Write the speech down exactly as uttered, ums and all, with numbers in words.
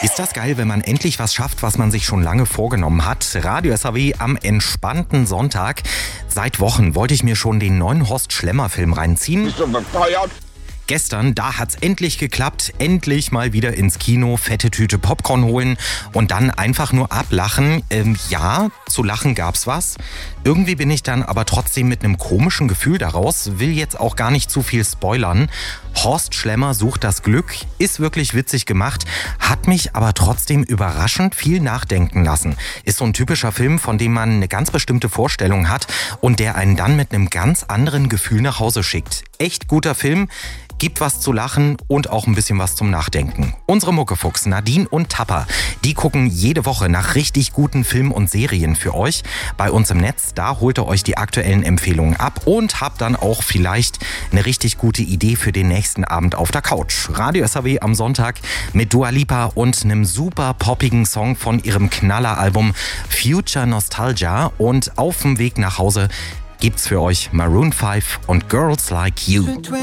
Ist das geil, wenn man endlich was schafft, was man sich schon lange vorgenommen hat? Radio S A W am entspannten Sonntag. Seit Wochen wollte ich mir schon den neuen Horst Schlemmer-Film reinziehen. Bist du bescheuert? Gestern, da hat's endlich geklappt. Endlich mal wieder ins Kino, fette Tüte Popcorn holen und dann einfach nur ablachen. Ähm, ja, zu lachen gab's was. Irgendwie bin ich dann aber trotzdem mit einem komischen Gefühl daraus. Will jetzt auch gar nicht zu viel spoilern. Horst Schlemmer sucht das Glück, ist wirklich witzig gemacht, hat mich aber trotzdem überraschend viel nachdenken lassen. Ist so ein typischer Film, von dem man eine ganz bestimmte Vorstellung hat und der einen dann mit einem ganz anderen Gefühl nach Hause schickt. Echt guter Film. Gibt was zu lachen und auch ein bisschen was zum Nachdenken. Unsere Muckefuchs Nadine und Tapper, die gucken jede Woche nach richtig guten Filmen und Serien für euch. Bei uns im Netz, da holt ihr euch die aktuellen Empfehlungen ab und habt dann auch vielleicht eine richtig gute Idee für den nächsten Abend auf der Couch. Radio S A W am Sonntag mit Dua Lipa und einem super poppigen Song von ihrem Knalleralbum Future Nostalgia. Und auf dem Weg nach Hause gibt's für euch Maroon five und Girls Like You.